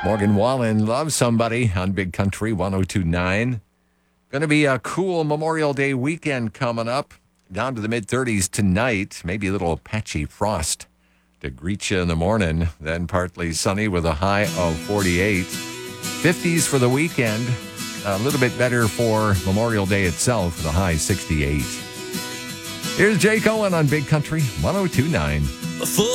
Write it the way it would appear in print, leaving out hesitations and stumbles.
Morgan Wallen, Love Somebody on Big Country 102.9. Going to be a cool Memorial Day weekend coming up. Down to the mid-30s tonight. Maybe a little patchy frost to greet you in the morning. Then partly sunny with a high of 48. 50s for the weekend. A little bit better for Memorial Day itself with a high 68. Here's Jake Owen on Big Country 102.9.